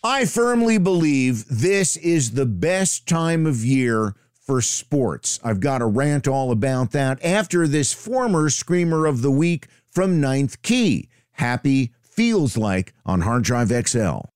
I firmly believe this is the best time of year for sports. I've got a rant all about that after this former Screamer of the Week from Ninth Key. Happy Feels Like on Hard Drive XL.